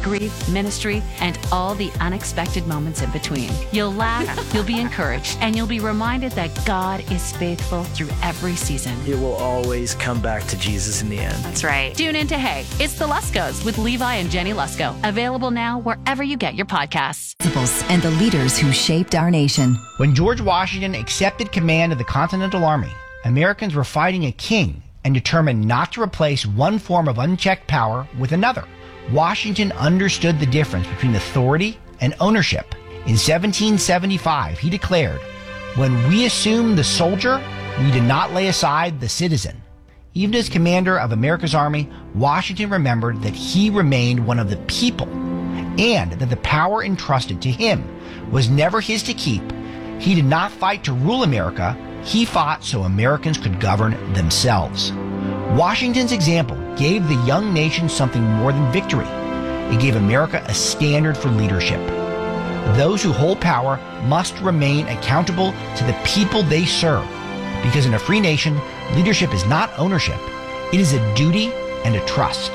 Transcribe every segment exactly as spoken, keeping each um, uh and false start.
grief, ministry, and all the unexpected moments in between. You'll laugh, you'll be encouraged, and you'll be reminded that God is faithful through every season. It will always come back to Jesus in the end. That's right. Tune in to Hey, It's the Luskos with Levi and Jenny Lusko. Available now wherever you get your podcasts. And the leaders who shaped our nation. When George Washington accepted command of the Continental Army, Americans were fighting a king and determined not to replace one form of unchecked power with another. Washington understood the difference between authority and ownership. In seventeen seventy-five, he declared, "When we assume the soldier, we did not lay aside the citizen." Even as commander of America's army, Washington remembered that he remained one of the people, and that the power entrusted to him was never his to keep. He did not fight to rule America. He fought so Americans could govern themselves. Washington's example gave the young nation something more than victory. It gave America a standard for leadership. Those who hold power must remain accountable to the people they serve, because in a free nation, leadership is not ownership. It is a duty and a trust.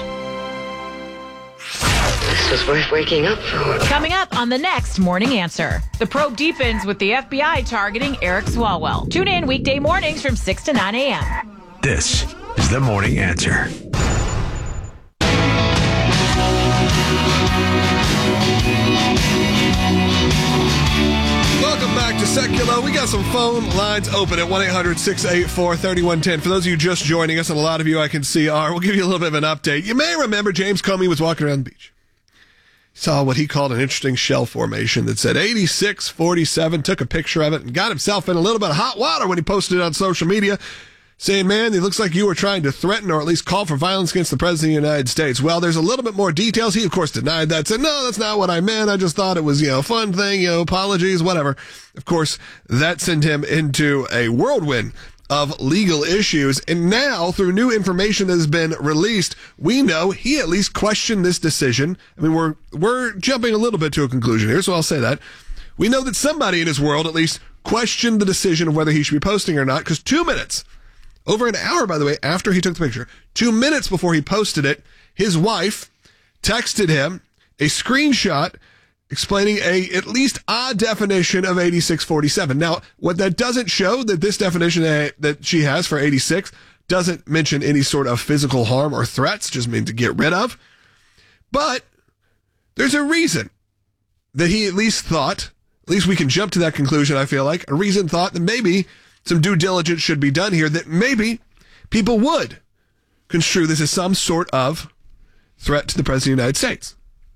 This was worth waking up for. Coming up on the next Morning Answer. The probe deepens with the F B I targeting Eric Swalwell. Tune in weekday mornings from six to nine a.m. This is the Morning Answer. Welcome back to Secular. We got some phone lines open at one eight hundred six eight four three one one zero. For those of you just joining us, and a lot of you I can see are, we'll give you a little bit of an update. You may remember James Comey was walking around the beach. He saw what he called an interesting shell formation that said eighty-six forty-seven, took a picture of it, and got himself in a little bit of hot water when he posted it on social media, saying, man, it looks like you were trying to threaten or at least call for violence against the President of the United States. Well, there's a little bit more details. He, of course, denied that, said, no, that's not what I meant. I just thought it was, you know, a fun thing, you know, apologies, whatever. Of course, that sent him into a whirlwind of legal issues. And now, through new information that has been released, we know he at least questioned this decision. I mean, we're we're jumping a little bit to a conclusion here, so I'll say that. We know that somebody in his world at least questioned the decision of whether he should be posting or not, because two minutes, over an hour, by the way, after he took the picture, two minutes before he posted it, his wife texted him a screenshot explaining a at least odd definition of eighty-six forty-seven. Now, what that doesn't show, that this definition that she has for eighty-six doesn't mention any sort of physical harm or threats, just mean to get rid of. But there's a reason that he at least thought, at least we can jump to that conclusion, I feel like, a reason thought that maybe some due diligence should be done here, that maybe people would construe this as some sort of threat to the President of the United States.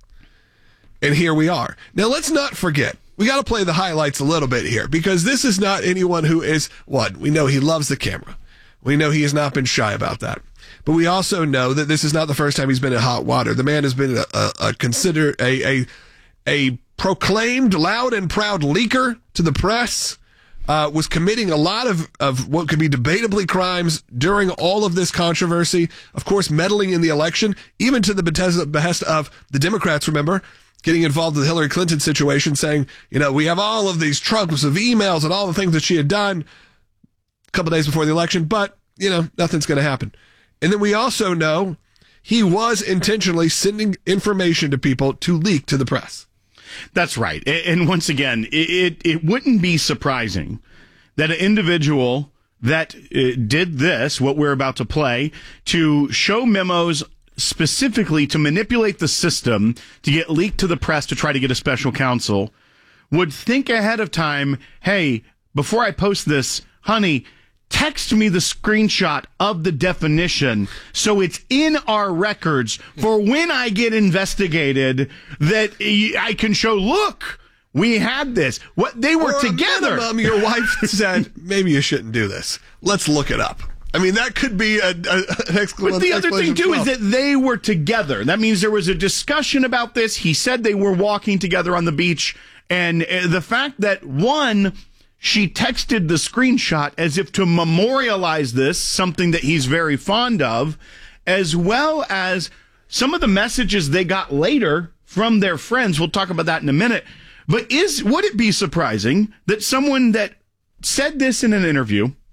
And here we are. Now, let's not forget, we got to play the highlights a little bit here, because this is not anyone who is, what, we know he loves the camera. We know he has not been shy about that. But we also know that this is not the first time he's been in hot water. The man has been a, a, a consider a, a, a proclaimed loud and proud leaker to the press, uh, was committing a lot of, of what could be debatably crimes during all of this controversy. Of course, meddling in the election, even to the behest of the Democrats, remember, getting involved in the Hillary Clinton situation, saying, you know, we have all of these trunks of emails and all the things that she had done a couple days before the election, but, you know, nothing's going to happen. And then we also know he was intentionally sending information to people to leak to the press. That's right. And once again, it, it wouldn't be surprising that an individual that did this, what we're about to play, to show memos specifically to manipulate the system to get leaked to the press to try to get a special counsel, would think ahead of time, hey, before I post this, honey, text me the screenshot of the definition so it's in our records for when I get investigated that I can show, look, we had this. What they were or together. Minimum, your wife said, maybe you shouldn't do this. Let's look it up. I mean, that could be a, a, an exclamation. But the other thing, too, is that they were together. That means there was a discussion about this. He said they were walking together on the beach. And the fact that, one, she texted the screenshot as if to memorialize this, something that he's very fond of, as well as some of the messages they got later from their friends. We'll talk about that in a minute. But is would it be surprising that someone that said this in an interview,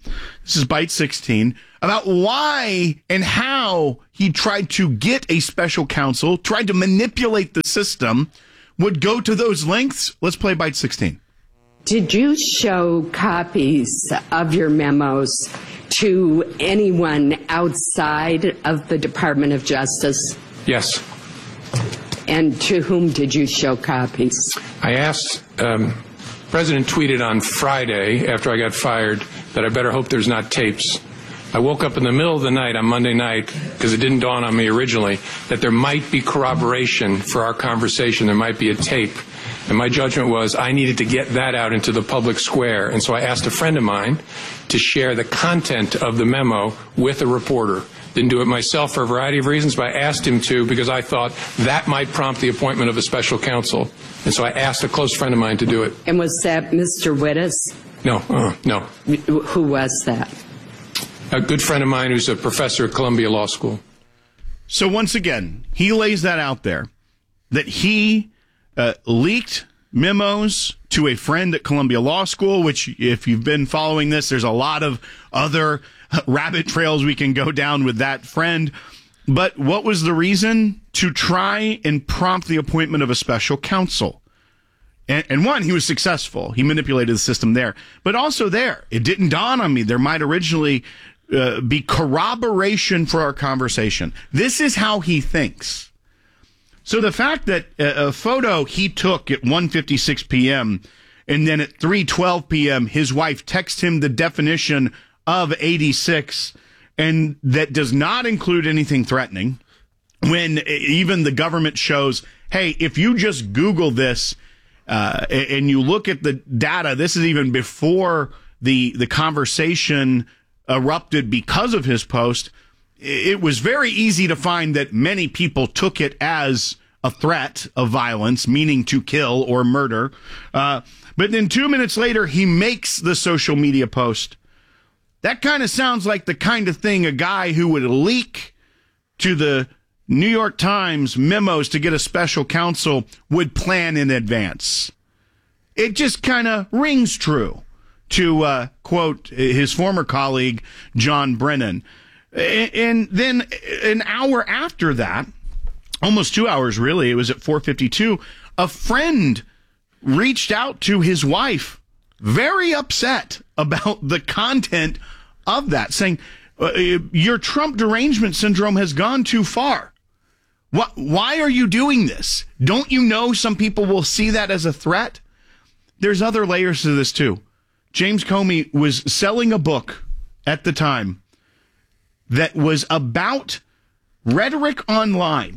This is Byte sixteen, about why and how he tried to get a special counsel, tried to manipulate the system, would go to those lengths. Let's play Byte sixteen. Did you show copies of your memos to anyone outside of the Department of Justice? Yes. And to whom did you show copies? I asked, um, President tweeted on Friday after I got fired that I better hope there's not tapes. I woke up in the middle of the night on Monday night, because it didn't dawn on me originally, that there might be corroboration for our conversation. There might be a tape. And my judgment was I needed to get that out into the public square. And so I asked a friend of mine to share the content of the memo with a reporter. Didn't do it myself for a variety of reasons, but I asked him to because I thought that might prompt the appointment of a special counsel. And so I asked a close friend of mine to do it. And was that Mister Wittes? No, uh, no. Who was that? A good friend of mine who's a professor at Columbia Law School. So once again, he lays that out there, that he uh, leaked memos to a friend at Columbia Law School, which if you've been following this, there's a lot of other rabbit trails we can go down with that friend. But what was the reason? To try and prompt the appointment of a special counsel. And, and one, he was successful. He manipulated the system there. But also there, it didn't dawn on me. There might originally uh, be corroboration for our conversation. This is how he thinks. So the fact that a, a photo he took at one fifty-six p.m. and then at three twelve p.m. his wife texts him the definition of eighty-six, and that does not include anything threatening, when even the government shows, hey, if you just Google this uh, and you look at the data, this is even before the the conversation erupted because of his post, it was very easy to find that many people took it as a threat of violence, meaning to kill or murder. Uh, but then two minutes later, he makes the social media post. That kind of sounds like the kind of thing a guy who would leak to the New York Times memos to get a special counsel would plan in advance. It just kind of rings true, to uh, quote his former colleague, John Brennan. And then an hour after that, almost two hours really, it was at four fifty-two, a friend reached out to his wife, very upset about the content of that, saying, your Trump derangement syndrome has gone too far. What, why are you doing this? Don't you know some people will see that as a threat? There's other layers to this too. James Comey was selling a book at the time that was about rhetoric online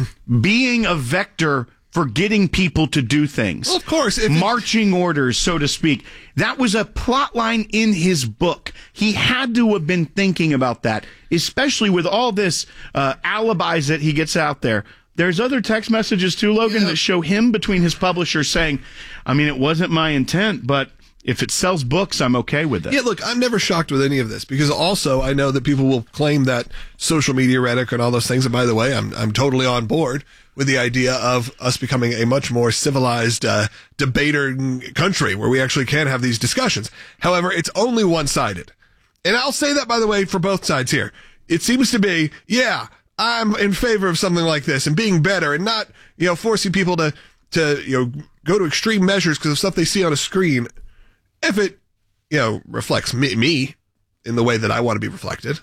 being a vector for getting people to do things. Well, of course. If Marching orders, so to speak. That was a plot line in his book. He had to have been thinking about that, especially with all this uh, alibis that he gets out there. There's other text messages too, Logan, yeah. that show him between his publishers saying, I mean, it wasn't my intent, but if it sells books, I'm okay with it. Yeah, look, I'm never shocked with any of this, because also I know that people will claim that social media rhetoric and all those things. And by the way, I'm I'm totally on board with the idea of us becoming a much more civilized uh, debater country where we actually can have these discussions. However, it's only one-sided. And I'll say that, by the way, for both sides here. It seems to be, yeah, I'm in favor of something like this and being better and not, you know, forcing people to, to you know, go to extreme measures because of stuff they see on a screen, if it, you know, reflects me, me in the way that I want to be reflected.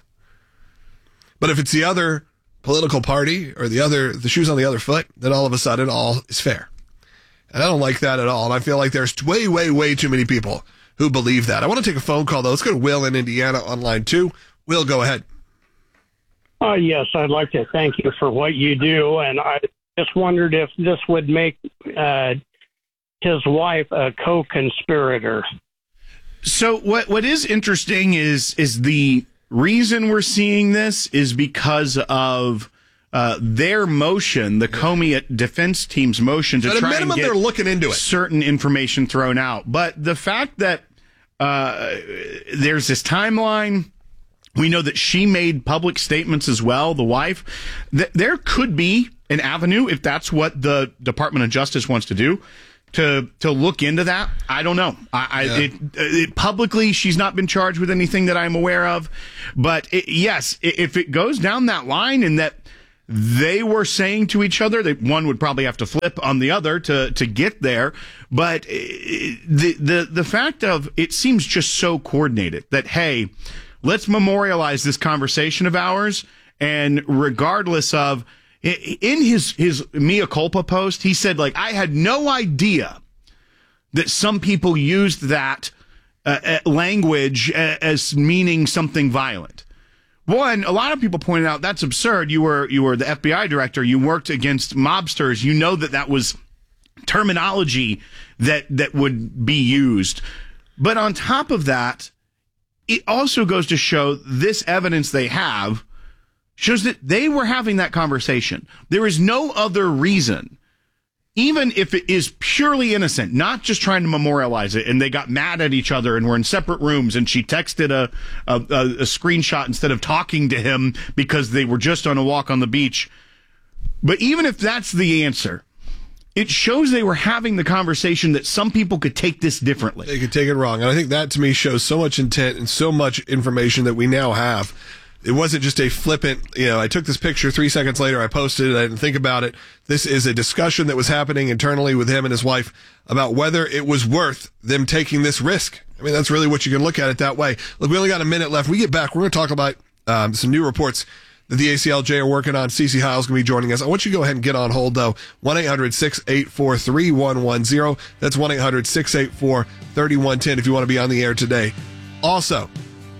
But if it's the other political party or the other, the shoes on the other foot, then all of a sudden all is fair. And I don't like that at all. And I feel like there's way, way, way too many people who believe that. I want to take a phone call, though. Let's go to Will in Indiana on line two. Will, go ahead. Uh, yes, I'd like to thank you for what you do. And I just wondered if this would make uh, his wife a co-conspirator. So what what is interesting is is the reason we're seeing this is because of uh, their motion, the Comey defense team's motion to At a try minimum, and get they're looking into it. certain information thrown out. But the fact that uh, there's this timeline, we know that she made public statements as well, the wife, that there could be an avenue, if that's what the Department of Justice wants to do, to to look into that. I don't know. I, I Yeah. it, it, publicly, she's not been charged with anything that I'm aware of. But it, yes, i- if it goes down that line and that they were saying to each other that one would probably have to flip on the other to to get there. But i- the the the fact of it seems just so coordinated that, hey, let's memorialize this conversation of ours, and regardless of. In his, his mea culpa post, he said, like, I had no idea that some people used that uh, language as meaning something violent. One, a lot of people pointed out that's absurd. You were you were the F B I director. You worked against mobsters. You know that that was terminology that that would be used. But on top of that, it also goes to show this evidence they have shows that they were having that conversation. There is no other reason, even if it is purely innocent, not just trying to memorialize it, and they got mad at each other and were in separate rooms, and she texted a, a, a, a screenshot instead of talking to him because they were just on a walk on the beach. But even if that's the answer, it shows they were having the conversation that some people could take this differently. They could take it wrong. And I think that, to me, shows so much intent and so much information that we now have. It wasn't just a flippant, you know, I took this picture three seconds later, I posted it, I didn't think about it. This is a discussion that was happening internally with him and his wife about whether it was worth them taking this risk. I mean, that's really what you can look at it that way. Look, we only got a minute left. When we get back, we're going to talk about um, some new reports that the A C L J are working on. Cece Heil's going to be joining us. I want you to go ahead and get on hold, though. one eight hundred six eight four three one one zero. That's one eight hundred six eight four three one one zero if you want to be on the air today. Also,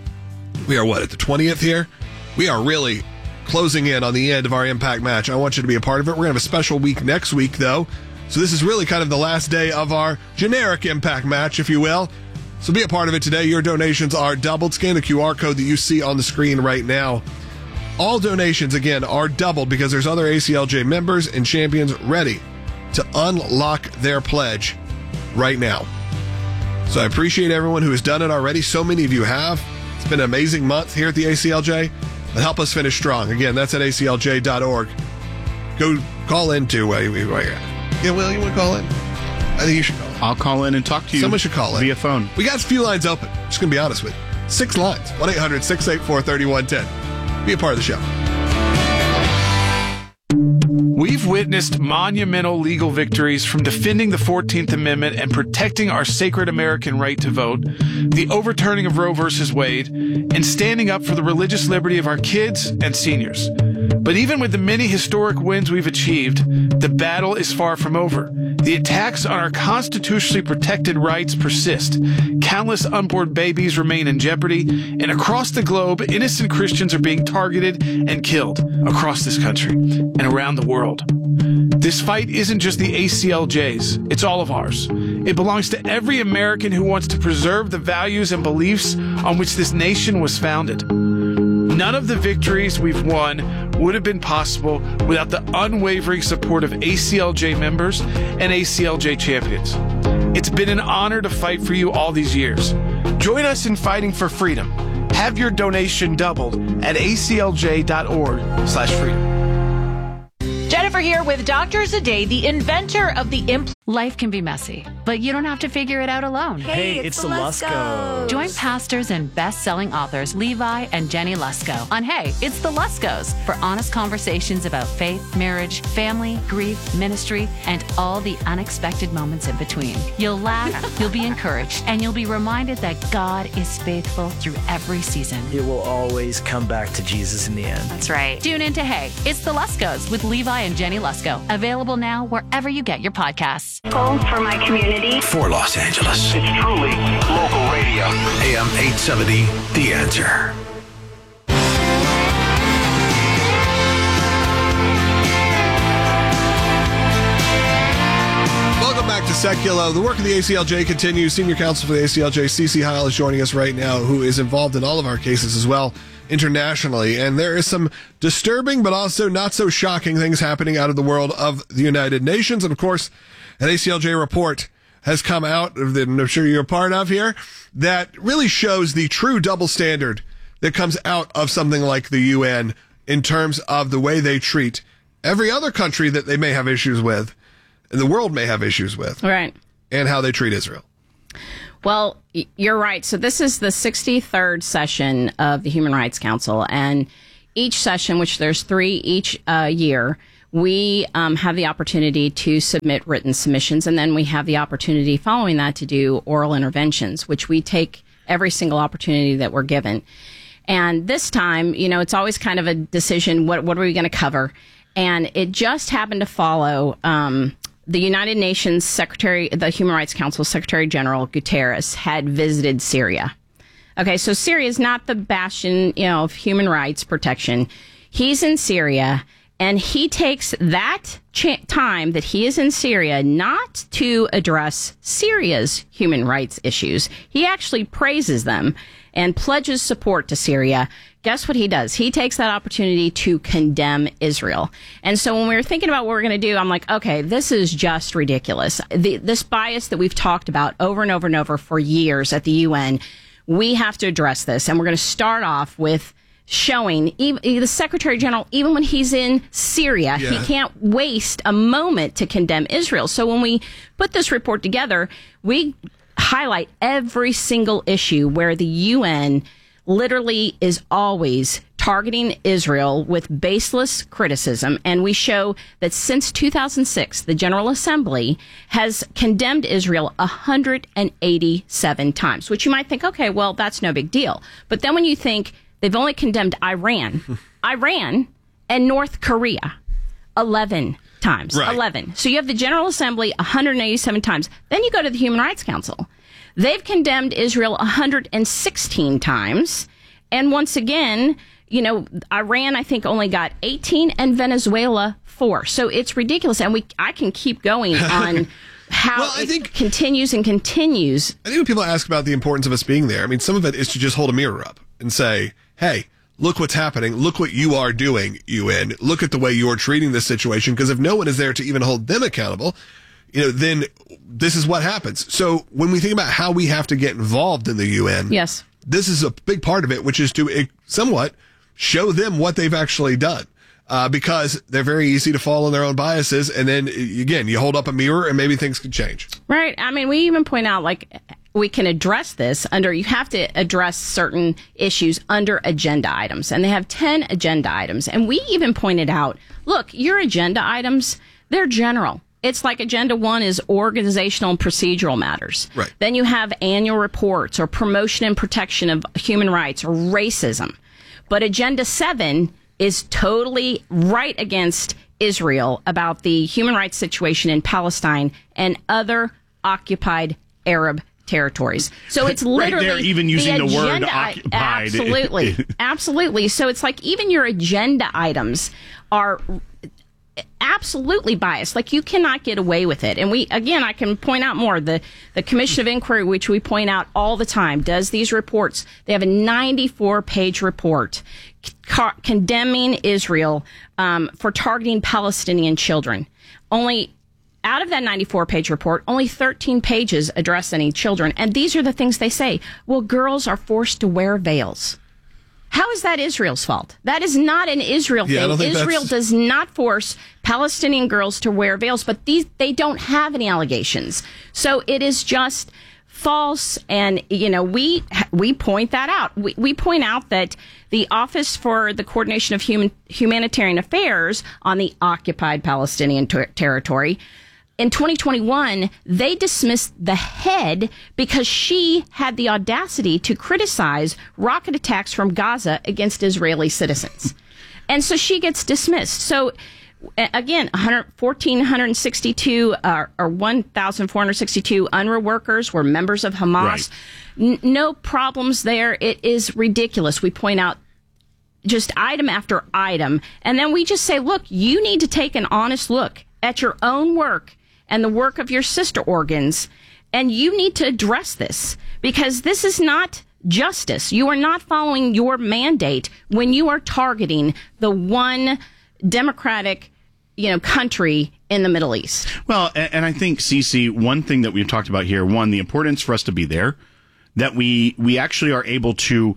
we are, what, at the twentieth here? We are really closing in on the end of our Impact match. I want you to be a part of it. We're going to have a special week next week, though. So this is really kind of the last day of our generic Impact match, if you will. So be a part of it today. Your donations are doubled. Scan the Q R code that you see on the screen right now. All donations, again, are doubled because there's other A C L J members and champions ready to unlock their pledge right now. So I appreciate everyone who has done it already. So many of you have. It's been an amazing month here at the A C L J. But help us finish strong. Again, that's at A C L J dot org. Go call in to, uh, yeah, Will, you want to call in? I think you should call in. I'll call in and talk to you. Someone should call in. Via phone. We got a few lines open. Just going to be honest with you. Six lines. one eight hundred six eight four three one one zero. Be a part of the show. We've witnessed monumental legal victories from defending the fourteenth Amendment and protecting our sacred American right to vote, the overturning of Roe versus Wade, and standing up for the religious liberty of our kids and seniors. But even with the many historic wins we've achieved, the battle is far from over. The attacks on our constitutionally protected rights persist. Countless unborn babies remain in jeopardy, and across the globe, innocent Christians are being targeted and killed across this country and around the world. This fight isn't just the A C L J's, it's all of ours. It belongs to every American who wants to preserve the values and beliefs on which this nation was founded. None of the victories we've won would have been possible without the unwavering support of A C L J members and A C L J champions. It's been an honor to fight for you all these years. Join us in fighting for freedom. Have your donation doubled at A C L J dot org slash freedom. Jennifer here with Doctors a Day, the inventor of the implant. Life can be messy, but you don't have to figure it out alone. Hey, it's, it's the Luskos. Join pastors and best-selling authors Levi and Jenny Lusko on Hey, It's the Luskos for honest conversations about faith, marriage, family, grief, ministry, and all the unexpected moments in between. You'll laugh, you'll be encouraged, and you'll be reminded that God is faithful through every season. It will always come back to Jesus in the end. That's right. Tune in to Hey, It's the Luskos with Levi and Jenny Lusko. Available now wherever you get your podcasts. For my community. For Los Angeles. It's truly local radio. A M eight seventy, The Answer. Welcome back to Seculo. The work of the A C L J continues. Senior counsel for the A C L J, Cece Heil, is joining us right now, who is involved in all of our cases as well internationally. And there is some disturbing but also not so shocking things happening out of the world of the United Nations. And of course, an A C L J report has come out that I'm sure you're a part of here that really shows the true double standard that comes out of something like the U N in terms of the way they treat every other country that they may have issues with, and the world may have issues with. Right. And how they treat Israel. Well, you're right. So this is the sixty-third session of the Human Rights Council, and each session, which there's three each uh, year, we um, have the opportunity to submit written submissions, and then we have the opportunity following that to do oral interventions, which we take every single opportunity that we're given. And this time, you know, it's always kind of a decision, what, what are we going to cover? And it just happened to follow um, the United Nations Secretary, the Human Rights Council Secretary General Guterres had visited Syria. Okay, so Syria is not the bastion, you know, of human rights protection. He's in Syria, and he takes that ch- time that he is in Syria not to address Syria's human rights issues. He actually praises them and pledges support to Syria. Guess what he does? He takes that opportunity to condemn Israel. And so when we were thinking about what we're going to do, I'm like, okay, this is just ridiculous. The, this bias that we've talked about over and over and over for years at the U N, we have to address this. And we're going to start off with showing even, the Secretary General, even when he's in Syria, yeah. he can't waste a moment to condemn Israel. So when we put this report together, we highlight every single issue where the U N literally is always targeting Israel with baseless criticism. And we show that since two thousand six, the General Assembly has condemned Israel one hundred eighty-seven times, which you might think, okay, well, that's no big deal. But then when you think they've only condemned Iran, Iran and North Korea eleven times. Right. eleven. So you have the General Assembly one hundred eighty-seven times. Then you go to the Human Rights Council. They've condemned Israel one hundred sixteen times. And once again, you know, Iran, I think, only got eighteen and Venezuela four. So it's ridiculous. And we, I can keep going on how well, I it think, continues and continues. I think when people ask about the importance of us being there, I mean, some of it is to just hold a mirror up and say, hey, look what's happening. Look what you are doing, U N. Look at the way you're treating this situation. Because if no one is there to even hold them accountable, you know, then this is what happens. So when we think about how we have to get involved in the U N, yes, this is a big part of it, which is to somewhat show them what they've actually done. Uh, because they're very easy to fall in their own biases. And then, again, you hold up a mirror and maybe things can change. Right. I mean, we even point out, like, we can address this under, you have to address certain issues under agenda items. And they have ten agenda items. And we even pointed out, look, your agenda items, they're general. It's like agenda one is organizational and procedural matters. Right. Then you have annual reports or promotion and protection of human rights or racism. But agenda seven is totally right against Israel about the human rights situation in Palestine and other occupied Arab territories. So it's literally right there, even using the, the word I- occupied. Absolutely. Absolutely. So it's like even your agenda items are absolutely biased. Like, you cannot get away with it. And we, again, I can point out more. The, the Commission of Inquiry, which we point out all the time, does these reports. They have a ninety-four page report ca- condemning Israel um, for targeting Palestinian children. Only out of that ninety-four page report, only thirteen pages address any children. And these are the things they say. Well, girls are forced to wear veils. How is that Israel's fault? That is not an Israel yeah, thing. Israel that's... does not force Palestinian girls to wear veils, but these they don't have any allegations. So it is just false. And, you know, we we point that out. We, we point out that the Office for the Coordination of Human, Humanitarian Affairs on the occupied Palestinian ter- territory, in twenty twenty-one, they dismissed the head because she had the audacity to criticize rocket attacks from Gaza against Israeli citizens. And so she gets dismissed. So, again, one thousand sixty-two uh, or one thousand four hundred sixty-two UNRWA workers were members of Hamas. Right. N- no problems there. It is ridiculous. We point out just item after item. And then we just say, look, you need to take an honest look at your own work and the work of your sister organs, and you need to address this, because this is not justice. You are not following your mandate when you are targeting the one democratic, you know, country in the Middle East. Well, and, and I think, Cece, one thing that we've talked about here, one, the importance for us to be there, that we we actually are able to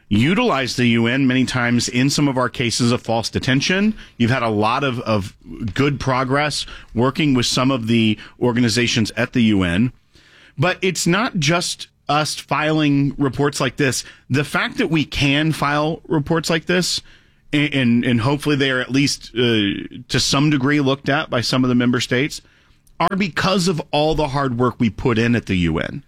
utilized the U N many times in some of our cases of false detention. You've had a lot of, of good progress working with some of the organizations at the U N. But it's not just us filing reports like this. The fact that we can file reports like this, and, and, and hopefully they are at least uh, to some degree looked at by some of the member states, are because of all the hard work we put in at the U N.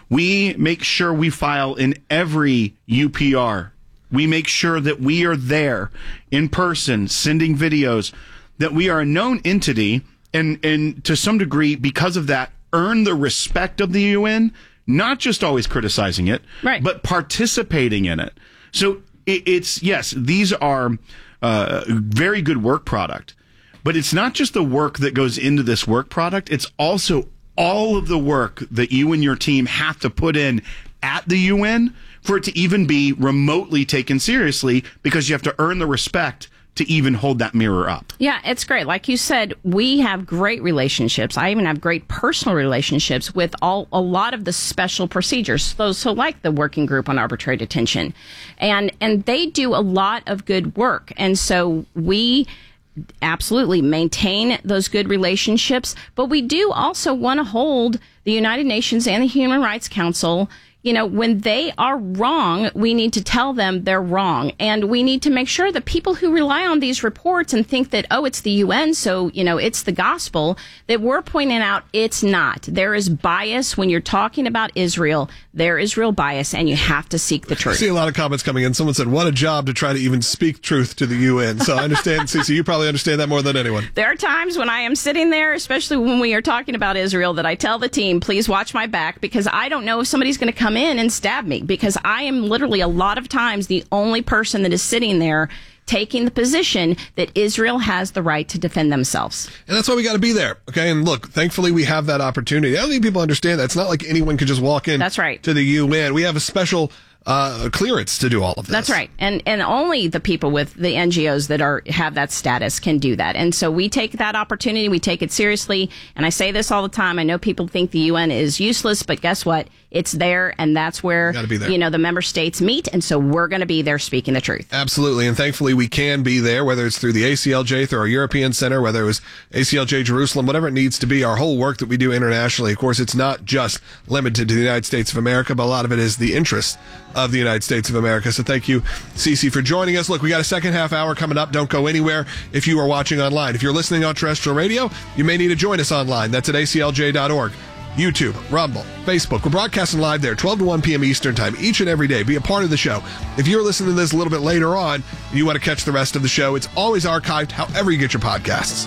We make sure we file in every U P R. We make sure that we are there in person, sending videos, that we are a known entity, and, and to some degree, because of that, earn the respect of the U N, not just always criticizing it, right, but participating in it. So it, it's, yes, these are uh, very good work product. But it's not just the work that goes into this work product. It's also all of the work that you and your team have to put in at the U N for it to even be remotely taken seriously, because you have to earn the respect to even hold that mirror up. Yeah, it's great. Like you said, we have great relationships. I even have great personal relationships with all a lot of the special procedures. So, so like the Working Group on Arbitrary Detention. And, and they do a lot of good work. And so we absolutely maintain those good relationships, but we do also want to hold the United Nations and the Human Rights Council. You know, when they are wrong, we need to tell them they're wrong. And we need to make sure that people who rely on these reports and think that, oh, it's the U N, so, you know, it's the gospel, that we're pointing out it's not. There is bias when you're talking about Israel. There is real bias, and you have to seek the truth. I see a lot of comments coming in. Someone said, what a job to try to even speak truth to the U N. So I understand, Cece, you probably understand that more than anyone. There are times when I am sitting there, especially when we are talking about Israel, that I tell the team, please watch my back, because I don't know if somebody's going to come in and stab me, because I am literally a lot of times the only person that is sitting there taking the position that Israel has the right to defend themselves. And that's why we got to be there. Okay. And look, thankfully we have that opportunity. I don't think people understand that. It's not like anyone could just walk in. That's right. To the U N. We have a special uh, clearance to do all of this. That's right. And and only the people with the N G Os that are have that status can do that. And so we take that opportunity. We take it seriously. And I say this all the time. I know people think the U N is useless, but guess what? It's there, and that's where, you know, the member states meet, and so we're going to be there speaking the truth. Absolutely, and thankfully we can be there, whether it's through the A C L J, through our European Center, whether it was A C L J Jerusalem, whatever it needs to be, our whole work that we do internationally. Of course, it's not just limited to the United States of America, but a lot of it is the interest of the United States of America. So thank you, Cece, for joining us. Look, we got a second half hour coming up. Don't go anywhere if you are watching online. If you're listening on terrestrial radio, you may need to join us online. That's at A C L J dot org. YouTube, Rumble, Facebook. We're broadcasting live there, twelve to one p.m. Eastern Time, each and every day. Be a part of the show. If you're listening to this a little bit later on, and you want to catch the rest of the show, it's always archived however you get your podcasts.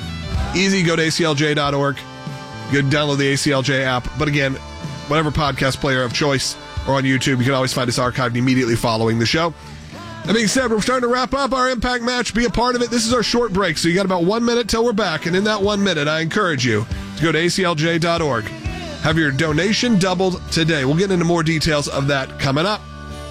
Easy, go to A C L J dot org. You can download the A C L J app. But again, whatever podcast player of choice or on YouTube, you can always find us archived immediately following the show. That being said, we're starting to wrap up our Impact Match. Be a part of it. This is our short break, so you got about one minute till we're back. And in that one minute, I encourage you to go to A C L J dot org. Have your donation doubled today. We'll get into more details of that coming up.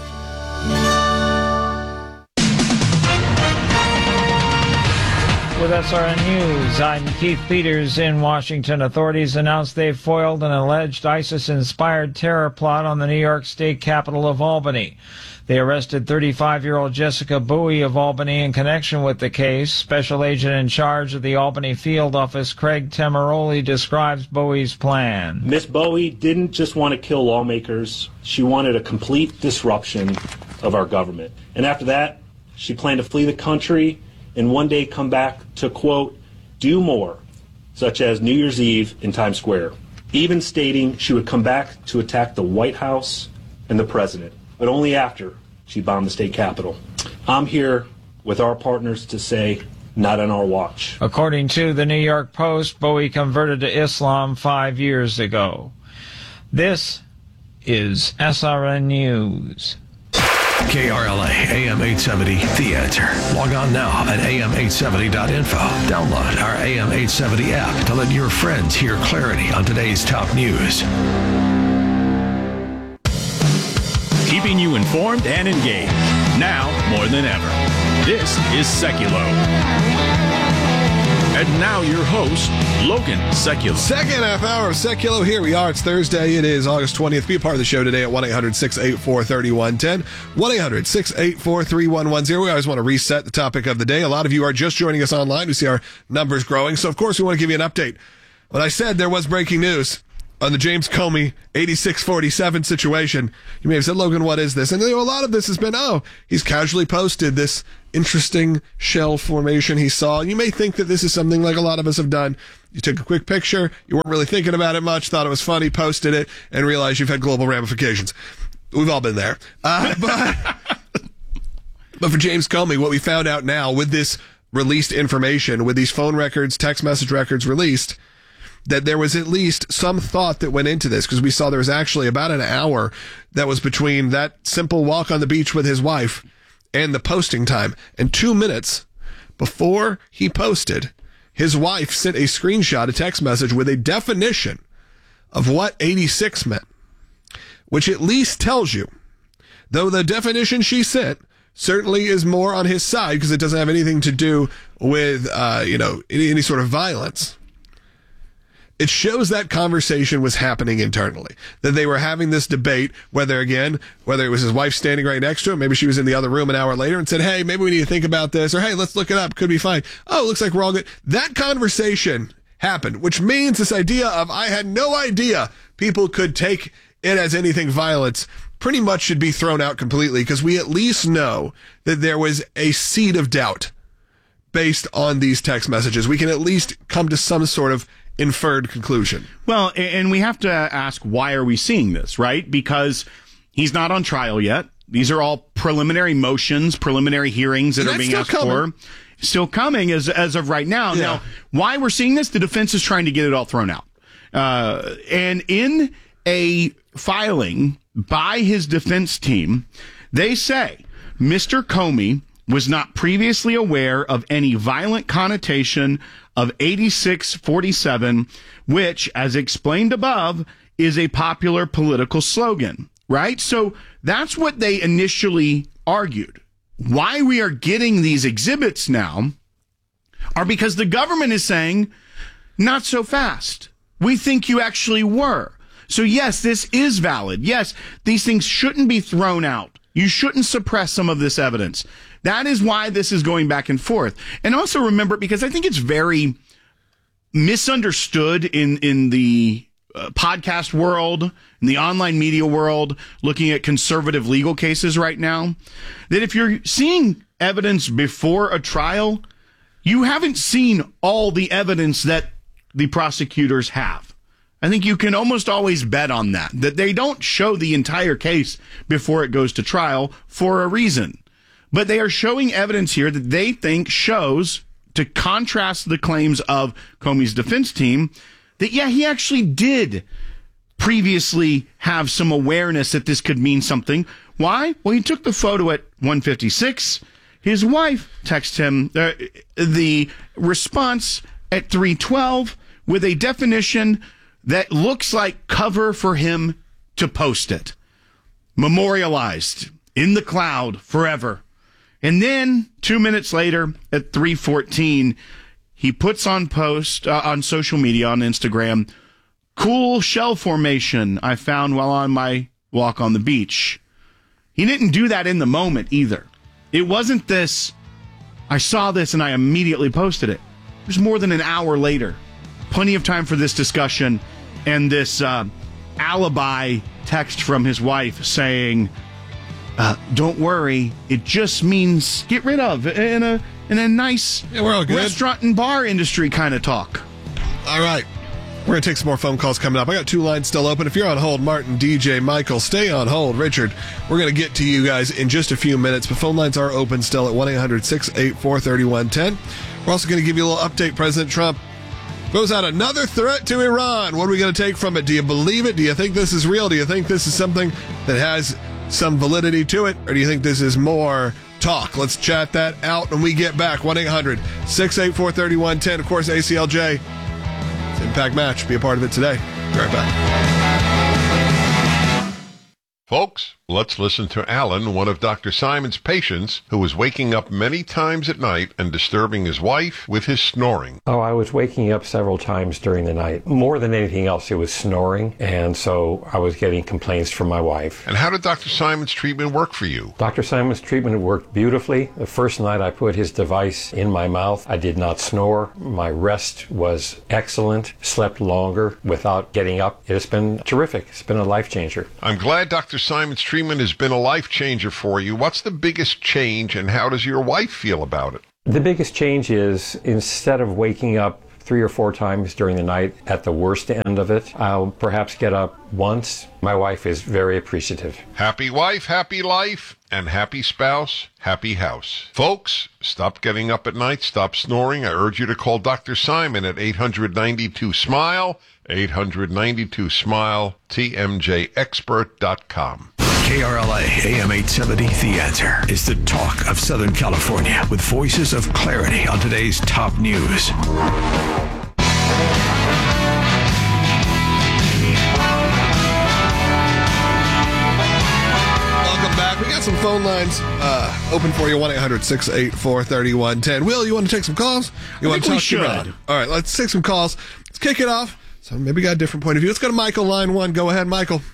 With S R N News, I'm Keith Peters in Washington. Authorities announced they've foiled an alleged ISIS-inspired terror plot on the New York State capital of Albany. They arrested thirty-five-year-old Jessica Bowie of Albany in connection with the case. Special agent in charge of the Albany field office, Craig Temeroli, describes Bowie's plan. Miss Bowie didn't just want to kill lawmakers. She wanted a complete disruption of our government. And after that, she planned to flee the country and one day come back to, quote, do more, such as New Year's Eve in Times Square, even stating she would come back to attack the White House and the president, but only after she bombed the state capitol. I'm here with our partners to say, not on our watch. According to the New York Post, Bowie converted to Islam five years ago. This is S R N News. K R L A, A M eight seventy, The Answer. Log on now at A M eight seventy dot info. Download our A M eight seventy app to let your friends hear clarity on today's top news. Keeping you informed and engaged, now more than ever. This is Seculo. And now your host, Logan Sekulow. Second half hour of Sekulow. Here we are. It's Thursday. It is August twentieth. Be a part of the show today at one eight hundred six eight four three one one zero. one eight hundred six eight four three one one zero. We always want to reset the topic of the day. A lot of you are just joining us online. We see our numbers growing. So, of course, we want to give you an update. When I said there was breaking news on the James Comey eighty-six forty-seven situation, you may have said, Logan, what is this? And you know, a lot of this has been, oh, he's casually posted this interesting shell formation he saw. And you may think that this is something like a lot of us have done. You took a quick picture, you weren't really thinking about it much, thought it was funny, posted it, and realized you've had global ramifications. We've all been there. Uh, but, but for James Comey, what we found out now with this released information, with these phone records, text message records released, that there was at least some thought that went into this, because we saw there was actually about an hour that was between that simple walk on the beach with his wife and the posting time. And two minutes before he posted, his wife sent a screenshot, a text message with a definition of what eighty-six meant, which at least tells you, though the definition she sent certainly is more on his side because it doesn't have anything to do with, uh, you know, any, any sort of violence. It shows that conversation was happening internally, that they were having this debate, whether, again, whether it was his wife standing right next to him, maybe she was in the other room an hour later and said, hey, maybe we need to think about this, or hey, let's look it up, could be fine. Oh, it looks like we're all good. That conversation happened, which means this idea of I had no idea people could take it as anything violent pretty much should be thrown out completely, because we at least know that there was a seed of doubt based on these text messages. We can at least come to some sort of inferred conclusion. Well, and we have to ask, why are we seeing this, right? Because he's not on trial yet. These are all preliminary motions, preliminary hearings that and are being asked coming. for. Still coming as as of right now. Yeah. Now, why we're seeing this, the defense is trying to get it all thrown out. Uh, and in a filing by his defense team, they say Mister Comey was not previously aware of any violent connotation of eighty-six forty-seven, which, as explained above, is a popular political slogan, right? So that's what they initially argued. Why we are getting these exhibits now are because the government is saying, not so fast. We think you actually were. So yes, this is valid. Yes, these things shouldn't be thrown out. You shouldn't suppress some of this evidence. That is why this is going back and forth. And also remember, because I think it's very misunderstood in, in the uh, podcast world, in the online media world, looking at conservative legal cases right now, that if you're seeing evidence before a trial, you haven't seen all the evidence that the prosecutors have. I think you can almost always bet on that, that they don't show the entire case before it goes to trial for a reason. But they are showing evidence here that they think shows, to contrast the claims of Comey's defense team, that, yeah, he actually did previously have some awareness that this could mean something. Why? Well, he took the photo at one fifty-six. His wife texted him uh, the response at three twelve with a definition that looks like cover for him to post it. Memorialized in the cloud forever. And then two minutes later at three fourteen, he puts on post uh, on social media, on Instagram, cool shell formation I found while on my walk on the beach. He didn't do that in the moment either. It wasn't this, I saw this and I immediately posted it. It was more than an hour later. Plenty of time for this discussion and this uh, alibi text from his wife saying, Uh, don't worry, it just means get rid of in a in a nice yeah, we're all good. Restaurant and bar industry kind of talk. All right. We're going to take some more phone calls coming up. I got two lines still open. If you're on hold, Martin, D J, Michael, stay on hold. Richard, we're going to get to you guys in just a few minutes, but phone lines are open still at one eight hundred six eight four three one one zero. We're also going to give you a little update. President Trump goes out another threat to Iran. What are we going to take from it? Do you believe it? Do you think this is real? Do you think this is something that has some validity to it? Or do you think this is more talk? Let's chat that out when we get back. one eight hundred six eight four three one one zero. Of course, A C L J. It's Impact Match. Be a part of it today. Be right back. Folks, let's listen to Alan, one of Doctor Simon's patients, who was waking up many times at night and disturbing his wife with his snoring. Oh, I was waking up several times during the night. More than anything else, it was snoring, and so I was getting complaints from my wife. And how did Doctor Simon's treatment work for you? Doctor Simon's treatment worked beautifully. The first night I put his device in my mouth, I did not snore. My rest was excellent, slept longer without getting up. It has been terrific. It's been a life changer. I'm glad Doctor Simon's treatment has been a life changer for you. What's the biggest change, and how does your wife feel about it? The biggest change is, instead of waking up three or four times during the night at the worst end of it, I'll perhaps get up once. My wife is very appreciative. Happy wife, happy life, and happy spouse, happy house. Folks, stop getting up at night, stop snoring. I urge you to call Doctor Simon at eight hundred, ninety-two, SMILE, eight hundred, ninety-two, SMILE, T M J expert dot com. K R L A A M eight seventy, The Answer is the talk of Southern California with voices of clarity on today's top news. Welcome back. We got some phone lines uh, open for you, one eight hundred, six eight four, three one one zero. Will, you want to take some calls? You I want think to talk we to should. Rod? All right, let's take some calls. Let's kick it off. So maybe got a different point of view. Let's go to Michael, line one. Go ahead, Michael.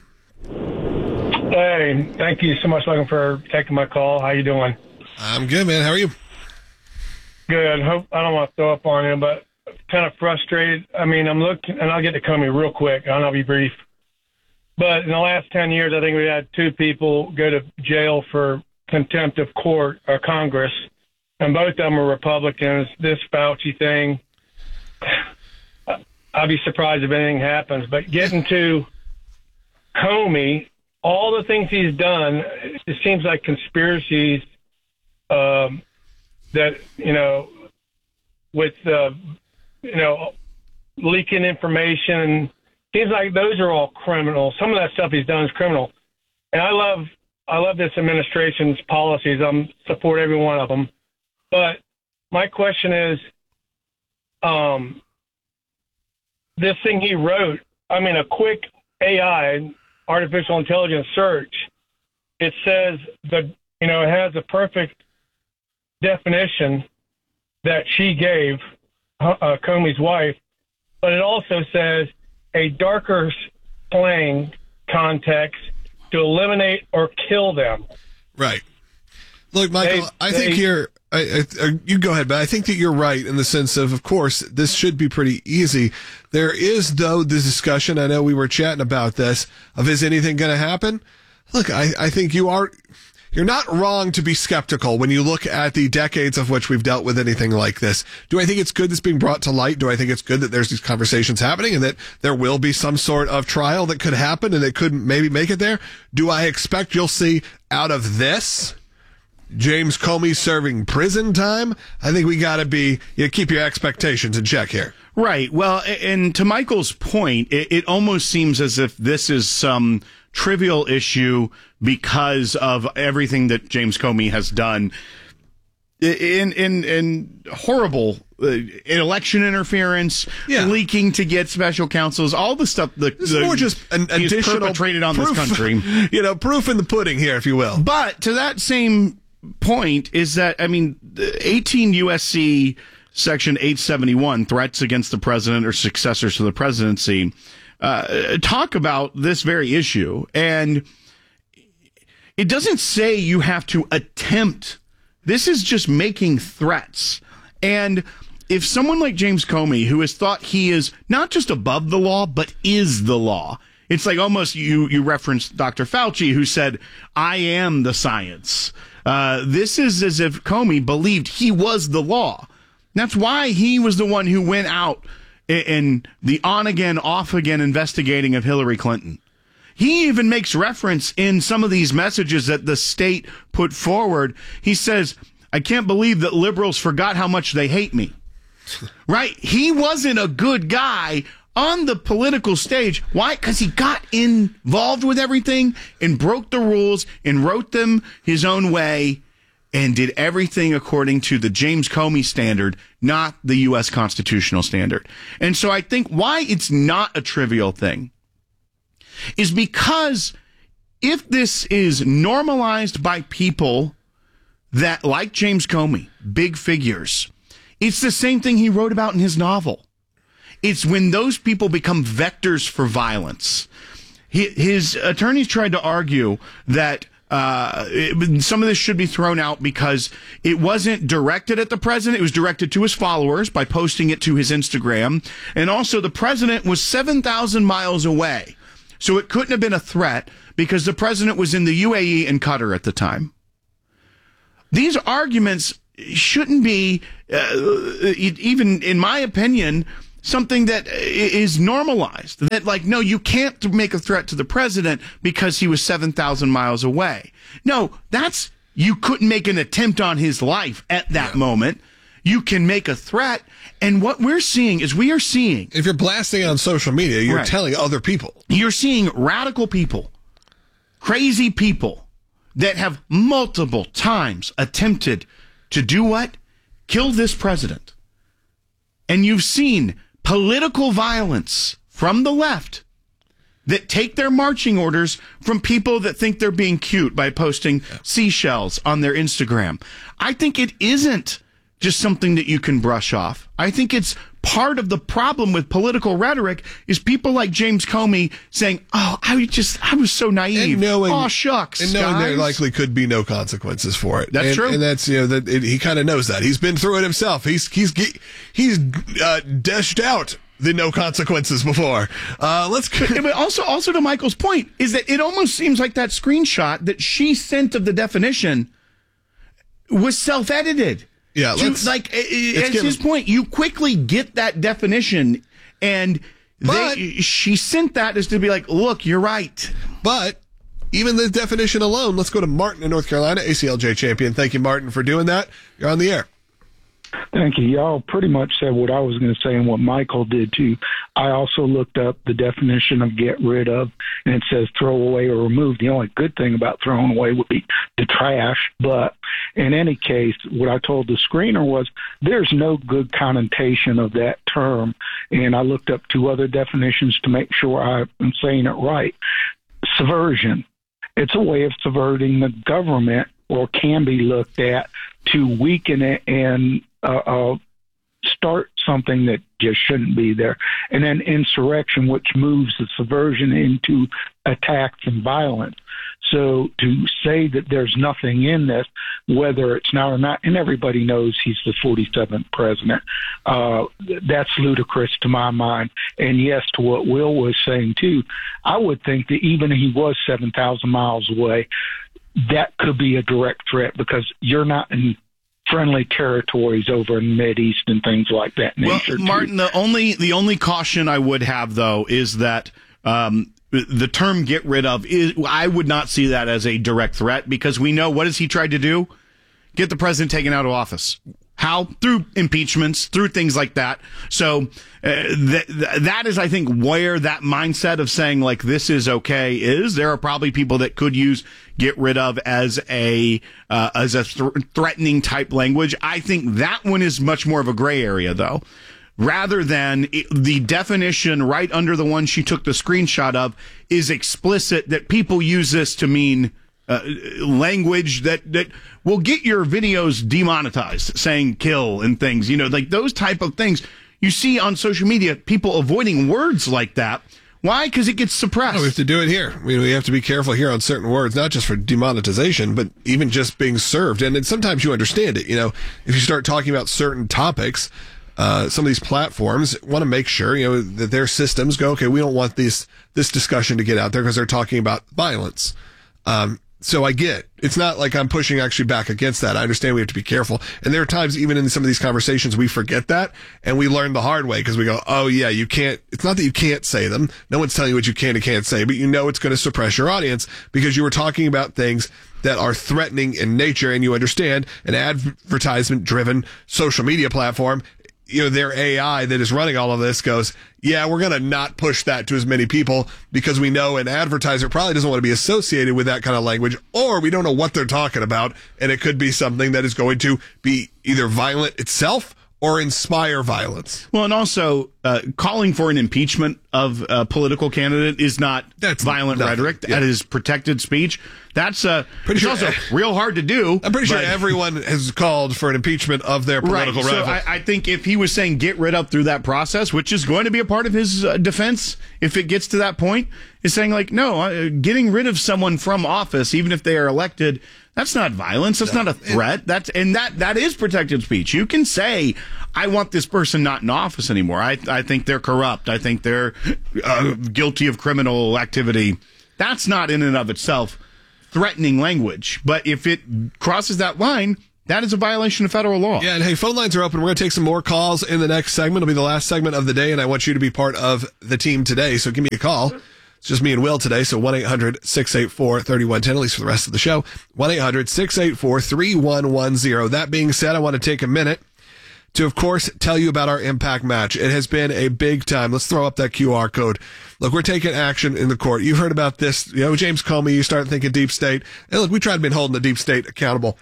Hey, thank you so much, Logan, for taking my call. How you doing? I'm good, man. How are you? Good. Hope I don't want to throw up on you, but kind of frustrated. I mean, I'm looking, and I'll get to Comey real quick. I'll be brief. But in the last ten years, I think we had two people go to jail for contempt of court or Congress, and both of them were Republicans. This Fauci thing, I'd be surprised if anything happens. But getting to Comey, all the things he's done, it seems like conspiracies um, that, you know, with, uh, you know, leaking information. Seems like those are all criminal. Some of that stuff he's done is criminal. And I love I love this administration's policies. I support every one of them. But my question is, um, this thing he wrote, I mean, a quick A I, artificial intelligence search, it says that, you know, it has a perfect definition that she gave, uh, Comey's wife, but it also says a darker slang context to eliminate or kill them. Right. Look, Michael, They- I think they- you're, I, I, you go ahead, but I think that you're right in the sense of, of course, this should be pretty easy. There is, though, the discussion, I know we were chatting about this, of is anything going to happen? Look, I, I think you are, you're not wrong to be skeptical when you look at the decades of which we've dealt with anything like this. Do I think it's good that's being brought to light? Do I think it's good that there's these conversations happening and that there will be some sort of trial that could happen and it could maybe make it there? Do I expect you'll see out of this James Comey serving prison time? I think we got to be, you keep your expectations in check here. Right. Well, and to Michael's point, it, it almost seems as if this is some trivial issue because of everything that James Comey has done in in in horrible uh, election interference, Yeah. leaking to get special counsels, all the stuff that This is more just an he's additional perpetrated on proof, this country. You know, proof in the pudding here, if you will. But to that same point is that, I mean, eighteen U S C Section eight seventy-one, threats against the president or successors to the presidency, uh, talk about this very issue. And it doesn't say you have to attempt. This is just making threats. And if someone like James Comey, who has thought he is not just above the law, but is the law, it's like almost you, you referenced Doctor Fauci, who said, I am the science. Uh, this is as if Comey believed he was the law. That's why he was the one who went out in, in the on-again, off-again investigating of Hillary Clinton. He even makes reference in some of these messages that the state put forward. He says, I can't believe that liberals forgot how much they hate me. Right? He wasn't a good guy on the political stage. Why? Because he got involved with everything and broke the rules and wrote them his own way and did everything according to the James Comey standard, not the U S constitutional standard. And so I think why it's not a trivial thing is because if this is normalized by people that, like James Comey, big figures, it's the same thing he wrote about in his novel. It's when those people become vectors for violence. His attorneys tried to argue that uh, it, some of this should be thrown out because it wasn't directed at the president. It was directed to his followers by posting it to his Instagram. And also the president was seven thousand miles away. So it couldn't have been a threat because the president was in the U A E and Qatar at the time. These arguments shouldn't be, uh, even in my opinion, something that is normalized. That, like, no, you can't make a threat to the president because he was seven thousand miles away. No, that's, you couldn't make an attempt on his life at that yeah. moment. You can make a threat. And what we're seeing is we are seeing... If you're blasting on social media, you're right. telling other people. You're seeing radical people, crazy people that have multiple times attempted to do what? Kill this president. And you've seen political violence from the left that take their marching orders from people that think they're being cute by posting yeah. seashells on their Instagram. I think it isn't just something that you can brush off. I think it's part of the problem with political rhetoric is people like James Comey saying, oh, I just, I was so naive. And knowing, oh, shucks, And knowing guys. there likely could be no consequences for it. That's and, true. And that's, you know, that it, he kind of knows that. He's been through it himself. He's, he's, he's, uh, dished out the no consequences before. Uh, let's go. But also, also to Michael's point is that it almost seems like that screenshot that she sent of the definition was self-edited. Yeah, let's, to, like, let's as his him. point, you quickly get that definition, and but, they, she sent that as to be like, look, you're right. But even the definition alone, let's go to Martin in North Carolina, A C L J champion. Thank you, Martin, for doing that. You're on the air. Thank you. Y'all pretty much said what I was going to say and what Michael did too. I also looked up the definition of get rid of, and it says throw away or remove. The only good thing about throwing away would be the trash. But in any case, what I told the screener was there's no good connotation of that term. And I looked up two other definitions to make sure I'm saying it right. Subversion. It's a way of subverting the government, or can be looked at to weaken it and uh, uh, start something that just shouldn't be there. And then insurrection, which moves the subversion into attacks and violence. So to say that there's nothing in this, whether it's now or not, and everybody knows he's the forty-seventh president, uh, that's ludicrous to my mind. And yes, to what Will was saying too, I would think that even if he was seven thousand miles away, that could be a direct threat because you're not in friendly territories over in the Mideast and things like that. Well, Martin, the only the only caution I would have though is that um, the term "get rid of" is I would not see that as a direct threat because we know what has he tried to do? Get the president taken out of office. How? Through impeachments, through things like that. So uh, th- th- that is, I think, where that mindset of saying, like, this is okay is. There are probably people that could use get rid of as a uh, as a th- threatening type language. I think that one is much more of a gray area, though. Rather than it, the definition right under the one she took the screenshot of is explicit that people use this to mean Uh, language that, that will get your videos demonetized, saying kill and things, you know, like those type of things you see on social media, people avoiding words like that. Why? Because it gets suppressed. Oh, we have to do it here. We, we have to be careful here on certain words, not just for demonetization, but even just being served. And then sometimes you understand it. You know, if you start talking about certain topics, uh, some of these platforms want to make sure, you know, that their systems go, okay, we don't want this, this discussion to get out there because they're talking about violence. Um, So I get, it's not like I'm pushing actually back against that. I understand we have to be careful. And there are times even in some of these conversations we forget that and we learn the hard way because we go, oh yeah, you can't, it's not that you can't say them. No one's telling you what you can and can't say, but you know it's going to suppress your audience because you were talking about things that are threatening in nature and you understand an advertisement driven social media platform. You know, their A I that is running all of this goes, yeah, we're going to not push that to as many people because we know an advertiser probably doesn't want to be associated with that kind of language, or we don't know what they're talking about, and it could be something that is going to be either violent itself or inspire violence. Well, and also uh, calling for an impeachment of a political candidate is not That's violent nothing. rhetoric. Yeah. That is protected speech. That's uh, pretty sure, also real hard to do. I'm pretty sure everyone has called for an impeachment of their political right. rival. So I, I think if he was saying get rid of through that process, which is going to be a part of his uh, defense if it gets to that point, is saying like, no, uh, getting rid of someone from office, even if they are elected, that's not violence. That's no. not a threat. That's and that that is protected speech. You can say, I want this person not in office anymore. I I think they're corrupt. I think they're uh, guilty of criminal activity. That's not in and of itself threatening language. But if it crosses that line, that is a violation of federal law. Yeah, and hey, phone lines are open. We're going to take some more calls in the next segment. It'll be the last segment of the day, and I want you to be part of the team today. So give me a call. It's just me and Will today, so one eight hundred six eight four three one one zero, at least for the rest of the show. one eight hundred six eight four three one one zero. That being said, I want to take a minute to, of course, tell you about our Impact Match. It has been a big time. Let's throw up that Q R code. Look, we're taking action in the court. You've heard about this. You know, James Comey, you start thinking deep state. And look, we tried to be holding the deep state accountable.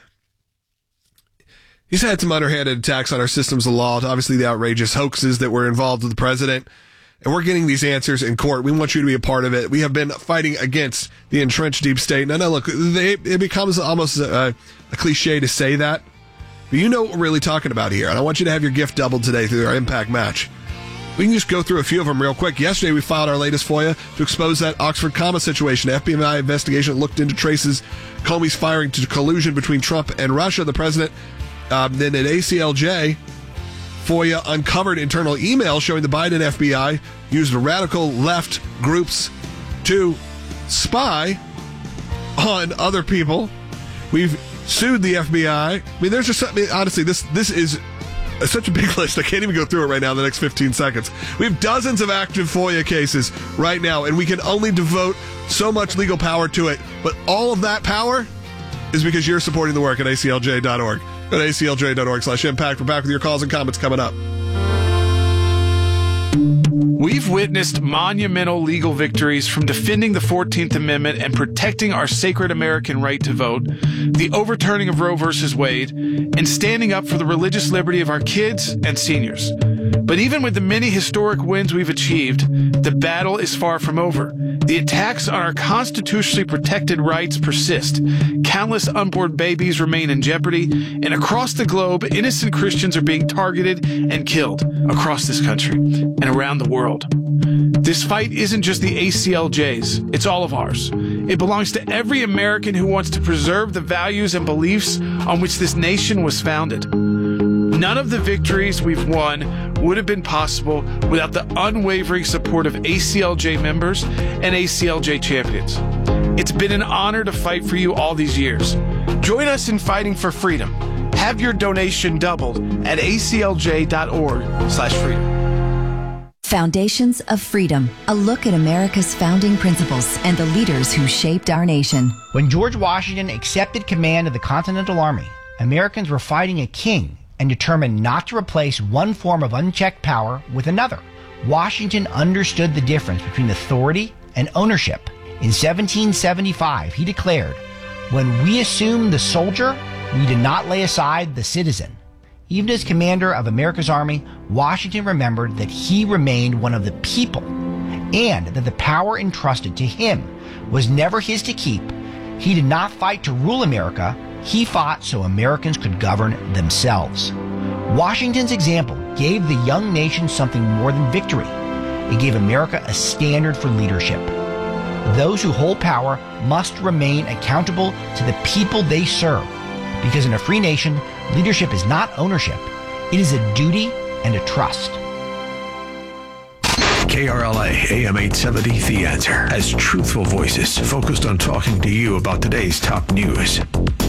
He's had some underhanded attacks on our systems of law, obviously the outrageous hoaxes that were involved with the president. And we're getting these answers in court. We want you to be a part of it. We have been fighting against the entrenched deep state. Now, no, look, they, it becomes almost a, a cliche to say that. But you know what we're really talking about here. And I want you to have your gift doubled today through our Impact Match. We can just go through a few of them real quick. Yesterday, we filed our latest FOIA to expose that Oxford comma situation. F B I investigation looked into traces Comey's firing to collusion between Trump and Russia. The president, um, then at A C L J, FOIA uncovered internal emails showing the Biden F B I used radical left groups to spy on other people. We've sued the F B I. I mean, there's just something, honestly, this this is such a big list. I can't even go through it right now in the next fifteen seconds. We have dozens of active FOIA cases right now, and we can only devote so much legal power to it. But all of that power is because you're supporting the work at A C L J dot org. Go to A C L J dot org slash impact. We're back with your calls and comments coming up. We've witnessed monumental legal victories from defending the fourteenth Amendment and protecting our sacred American right to vote, the overturning of Roe versus Wade, and standing up for the religious liberty of our kids and seniors. But even with the many historic wins we've achieved, the battle is far from over. The attacks on our constitutionally protected rights persist. Countless unborn babies remain in jeopardy, and across the globe, innocent Christians are being targeted and killed across this country and around the world. This fight isn't just the A C L J's, it's all of ours. It belongs to every American who wants to preserve the values and beliefs on which this nation was founded. None of the victories we've won would have been possible without the unwavering support of A C L J members and A C L J champions. It's been an honor to fight for you all these years. Join us in fighting for freedom. Have your donation doubled at A C L J dot org slash freedom. Foundations of Freedom, a look at America's founding principles and the leaders who shaped our nation. When George Washington accepted command of the Continental Army, Americans were fighting a king and determined not to replace one form of unchecked power with another. Washington understood the difference between authority and ownership. In seventeen seventy-five, he declared, "When we assume the soldier, we did not lay aside the citizen." Even as commander of America's Army, Washington remembered that he remained one of the people and that the power entrusted to him was never his to keep. He did not fight to rule America. He fought so Americans could govern themselves. Washington's example gave the young nation something more than victory. It gave America a standard for leadership. Those who hold power must remain accountable to the people they serve, because in a free nation, leadership is not ownership. It is a duty and a trust. K R L A A M eight seventy The Answer has truthful voices focused on talking to you about today's top news.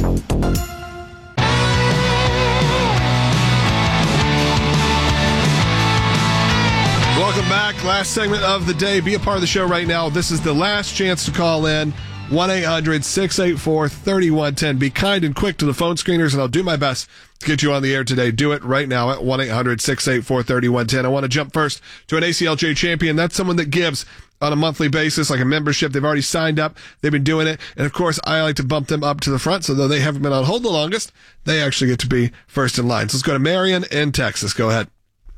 Welcome back. Last segment of the day. Be a part of the show right now. This is the last chance to call in. one eight hundred six eight four three one one zero. Be kind and quick to the phone screeners, and I'll do my best to get you on the air today. Do it right now at one eight hundred six eight four three one one zero. I want to jump first to an A C L J champion. That's someone that gives on a monthly basis, like a membership. They've already signed up. They've been doing it. And of course, I like to bump them up to the front. So though they haven't been on hold the longest, they actually get to be first in line. So let's go to Marion in Texas. Go ahead.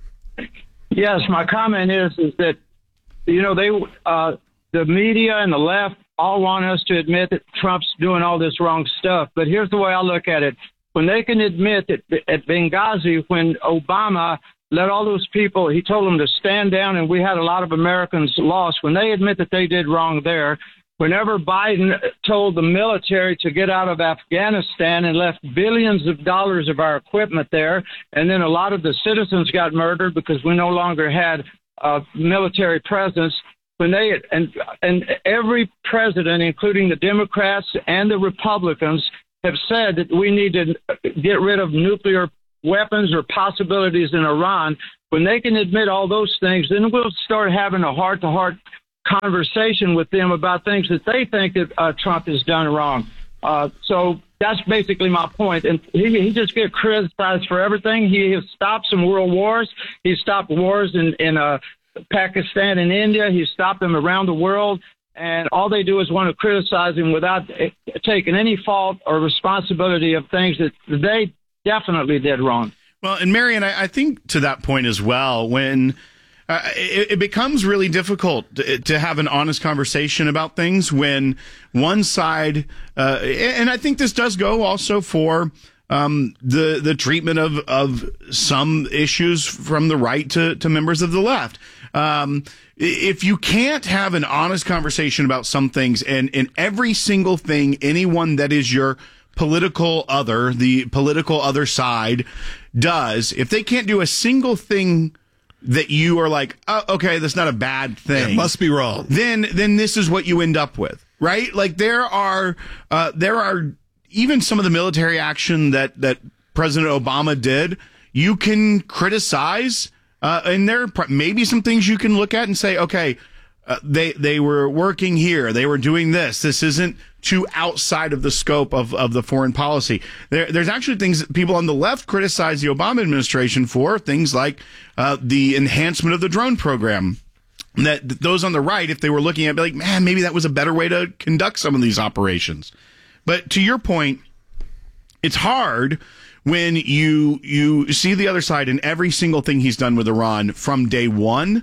Yes, my comment is, is that, you know, they, uh, the media and the left all want us to admit that Trump's doing all this wrong stuff. But here's the way I look at it. When they can admit that at Benghazi, when Obama let all those people, he told them to stand down, and we had a lot of Americans lost. When they admit that they did wrong there, whenever Biden told the military to get out of Afghanistan and left billions of dollars of our equipment there, and then a lot of the citizens got murdered because we no longer had a military presence. When they and and every president, including the Democrats and the Republicans, have said that we need to get rid of nuclear weapons or possibilities in Iran. When they can admit all those things, then we'll start having a heart-to-heart conversation with them about things that they think that uh, Trump has done wrong. Uh, so that's basically my point. And he, he just gets criticized for everything. He has stopped some world wars. He stopped wars in, in uh, Pakistan and India. He stopped them around the world. And all they do is want to criticize him without taking any fault or responsibility of things that they definitely did wrong. Well, and Marion, I, I think to that point as well, when uh, it, it becomes really difficult to, to have an honest conversation about things when one side, uh, and I think this does go also for um, the the treatment of, of some issues from the right to, to members of the left. Um, if you can't have an honest conversation about some things, and, and every single thing, anyone that is your political other, the political other side does, if they can't do a single thing that you are like, oh, okay, that's not a bad thing. Yeah, it must be wrong. Then, then this is what you end up with, right? Like there are, uh, there are even some of the military action that, that President Obama did, you can criticize. Uh, and there are maybe some things you can look at and say, okay, uh, they they were working here, they were doing this. This isn't too outside of the scope of, of the foreign policy. There, there's actually things that people on the left criticize the Obama administration for, things like uh, the enhancement of the drone program. That those on the right, if they were looking at, be like, man, maybe that was a better way to conduct some of these operations. But to your point, it's hard when you you see the other side, and every single thing he's done with Iran from day one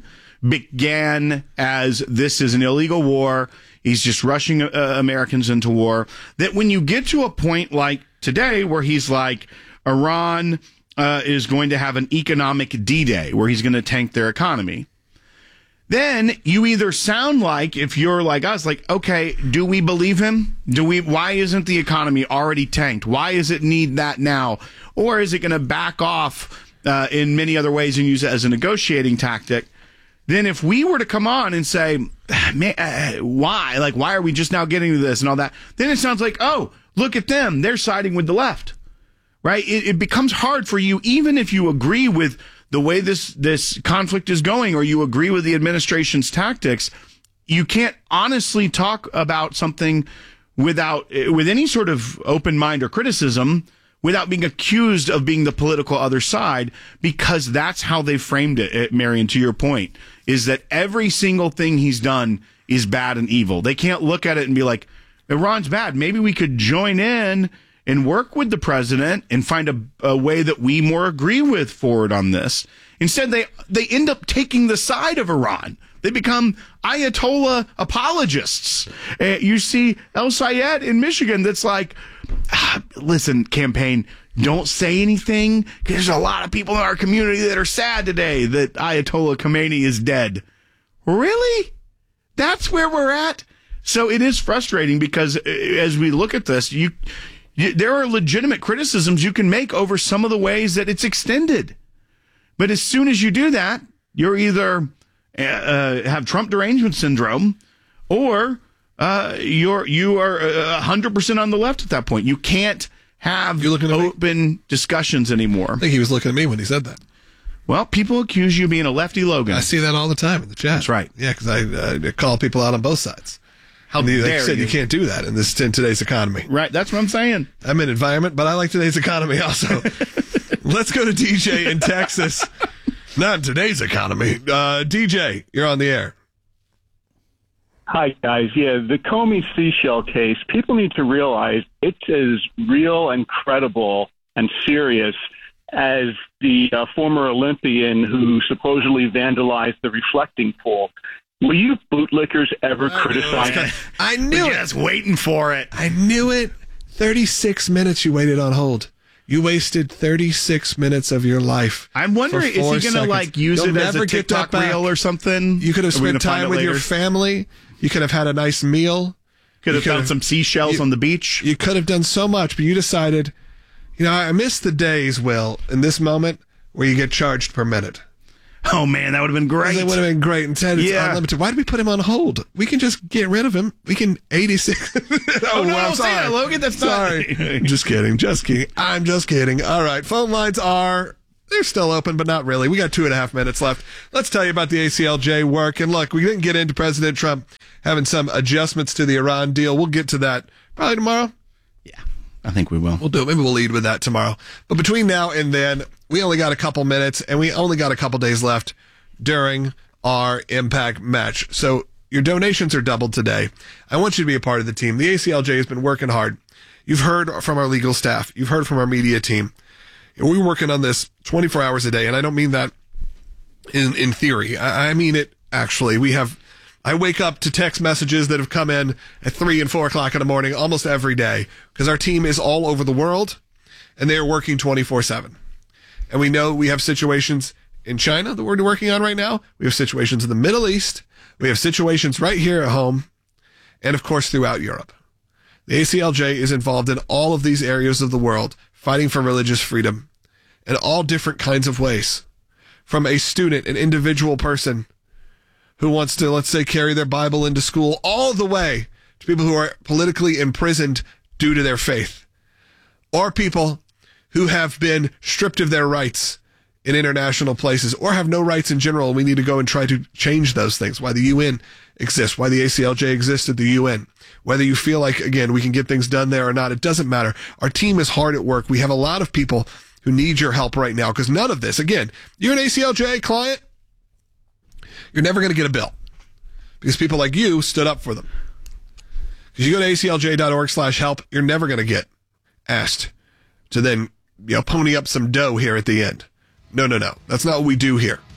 began as this is an illegal war. He's just rushing uh, Americans into war. That when you get to a point like today where he's like, Iran uh, is going to have an economic D-Day where he's going to tank their economy, then you either sound like, if you're like us, like, okay, do we believe him? Do we? Why isn't the economy already tanked? Why does it need that now? Or is it going to back off uh, in many other ways and use it as a negotiating tactic? Then if we were to come on and say, man, uh, why? Like, why are we just now getting to this and all that? Then it sounds like, oh, look at them. They're siding with the left, right? It, it becomes hard for you, even if you agree with the way this, this conflict is going, or you agree with the administration's tactics, you can't honestly talk about something without, with any sort of open mind or criticism, without being accused of being the political other side, because that's how they framed it, Marion, to your point, is that every single thing he's done is bad and evil. They can't look at it and be like, Iran's bad. Maybe we could join in and work with the president and find a, a way that we more agree with forward on this. Instead, they they end up taking the side of Iran. They become Ayatollah apologists. Uh, you see El Sayed in Michigan that's like, ah, listen, campaign, don't say anything, because there's a lot of people in our community that are sad today that Ayatollah Khomeini is dead. Really? That's where we're at? So it is frustrating, because as we look at this, you... there are legitimate criticisms you can make over some of the ways that it's extended. But as soon as you do that, you're either uh, have Trump derangement syndrome, or uh, you're you are one hundred percent on the left at that point. You can't have you looking open me? discussions anymore. I think he was looking at me when he said that. Well, people accuse you of being a lefty Logan. I see that all the time in the chat. That's right. Yeah, because I, uh, I call people out on both sides. How and dare like said, you. you can't do that in this in today's economy. Right, that's what I'm saying. I'm in environment, but I like today's economy also. Let's go to D J in Texas. Not in today's economy. Uh, D J, you're on the air. Hi, guys. Yeah, the Comey seashell case, people need to realize it's as real and credible and serious as the uh, former Olympian who supposedly vandalized the reflecting pool. Will you bootlickers ever I criticize? I knew it. Just waiting for it. I knew it. thirty-six minutes you waited on hold. You wasted thirty-six minutes of your life. I'm wondering, is he going to like use You'll it as never a get TikTok that back. reel or something? You could have Are we spent gonna find time it with later? your family. You could have had a nice meal. Could have You found some seashells you- on the beach. You could have done so much, but you decided, you know, I miss the days, Will, in this moment where you get charged per minute. Oh, man, that would have been great. It would have been great. Instead, it's Yeah. unlimited. Why did we put him on hold? We can just get rid of him. We can eighty-six. oh, Oh, no, well, don't say sorry. that, Logan. That's not- sorry. just kidding. Just kidding. I'm just kidding. All right. Phone lines are, they're still open, but not really. We got two and a half minutes left. Let's tell you about the A C L J work. And look, we didn't get into President Trump having some adjustments to the Iran deal. We'll get to that probably tomorrow. I think we will. We'll do it. Maybe we'll lead with that tomorrow. But between now and then, we only got a couple minutes, and we only got a couple days left during our Impact match. So your donations are doubled today. I want you to be a part of the team. The A C L J has been working hard. You've heard from our legal staff. You've heard from our media team. We're working on this twenty-four hours a day, and I don't mean that in, in theory. I, I mean it actually. We have... I wake up to text messages that have come in at three and four o'clock in the morning almost every day because our team is all over the world and they are working twenty-four seven. And we know we have situations in China that we're working on right now. We have situations in the Middle East. We have situations right here at home and, of course, throughout Europe. The A C L J is involved in all of these areas of the world fighting for religious freedom in all different kinds of ways. From a student, an individual person who wants to, let's say, carry their Bible into school, all the way to people who are politically imprisoned due to their faith, or people who have been stripped of their rights in international places or have no rights in general. And we need to go and try to change those things. Why the U N exists, why the A C L J exists at the U N. Whether you feel like, again, we can get things done there or not, it doesn't matter. Our team is hard at work. We have a lot of people who need your help right now because none of this, again, you're an A C L J client, you're never going to get a bill because people like you stood up for them. Because you go to aclj.org slash help, you're never going to get asked to then, you know, pony up some dough here at the end. No, no, no. That's not what we do here.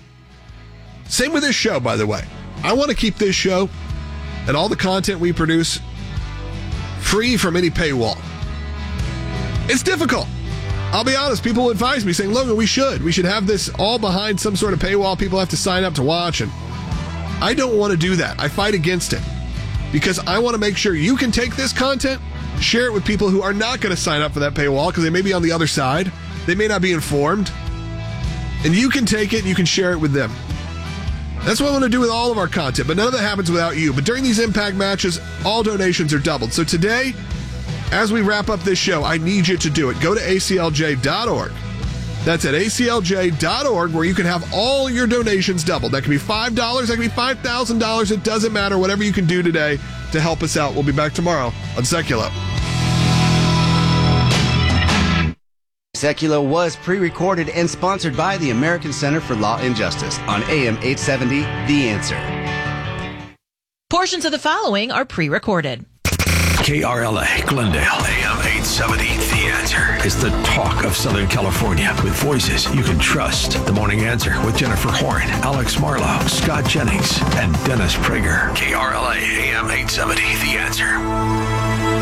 Same with this show, by the way. I want to keep this show and all the content we produce free from any paywall. It's difficult. I'll be honest, people advise me saying, Logan, we should. We should have this all behind some sort of paywall. People have to sign up to watch. And I don't want to do that. I fight against it because I want to make sure you can take this content, share it with people who are not going to sign up for that paywall because they may be on the other side. They may not be informed. And you can take it and you can share it with them. That's what I want to do with all of our content, but none of that happens without you. But during these Impact matches, all donations are doubled. So today, as we wrap up this show, I need you to do it. Go to A C L J dot org. That's at A C L J dot org where you can have all your donations doubled. That can be five dollars, that can be five thousand dollars. It doesn't matter. Whatever you can do today to help us out. We'll be back tomorrow on Seculo. Seculo was pre-recorded and sponsored by the American Center for Law and Justice on A M eight seventy, The Answer. Portions of the following are pre-recorded. K R L A, Glendale, A M eight seventy, The Answer is the talk of Southern California with voices you can trust. The Morning Answer with Jennifer Horn, Alex Marlowe, Scott Jennings, and Dennis Prager. K R L A, A M eight seventy, The Answer.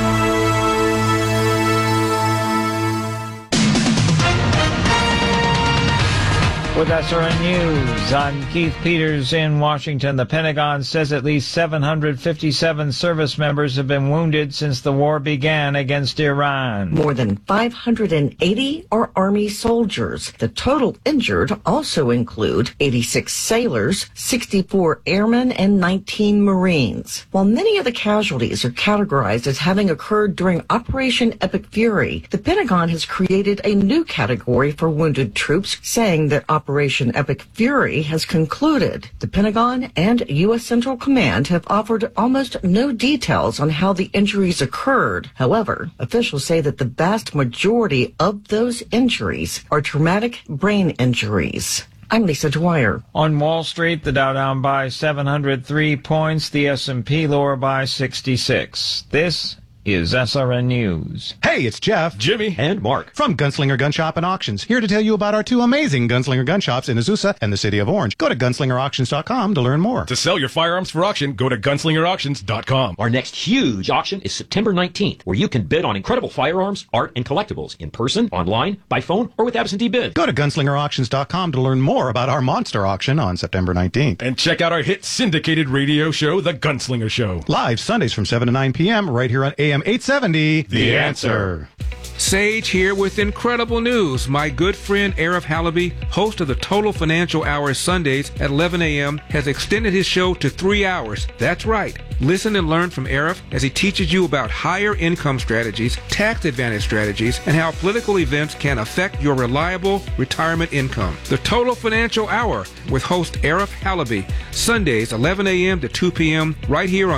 With S R N News, I'm Keith Peters in Washington. The Pentagon says at least seven hundred fifty-seven service members have been wounded since the war began against Iran. More than five hundred eighty are Army soldiers. The total injured also include eighty-six sailors, sixty-four airmen, and nineteen Marines. While many of the casualties are categorized as having occurred during Operation Epic Fury, the Pentagon has created a new category for wounded troops, saying that Operation Epic Fury has concluded. The Pentagon and U S Central Command have offered almost no details on how the injuries occurred. However, officials say that the vast majority of those injuries are traumatic brain injuries. I'm Lisa Dwyer. On Wall Street, the Dow down by seven hundred three points, the S and P lower by sixty-six. This is S R N News. Hey, it's Jeff, Jimmy, and Mark from Gunslinger Gun Shop and Auctions, here to tell you about our two amazing Gunslinger gun shops in Azusa and the city of Orange. Go to gunslinger auctions dot com to learn more. To sell your firearms for auction, go to gunslinger auctions dot com. Our next huge auction is September nineteenth, where you can bid on incredible firearms, art, and collectibles in person, online, by phone, or with absentee bid. Go to gunslinger auctions dot com to learn more about our monster auction on September nineteenth. And check out our hit syndicated radio show, The Gunslinger Show. Live Sundays from seven to nine p.m. right here on A M eight seventy. The Answer. Sage here with incredible news. My good friend Arif Halaby, host of the Total Financial Hour Sundays at eleven a.m., has extended his show to three hours. That's right. Listen and learn from Arif as he teaches you about higher income strategies, tax advantage strategies, and how political events can affect your reliable retirement income. The Total Financial Hour with host Arif Halaby, Sundays eleven a.m. to two p.m. right here on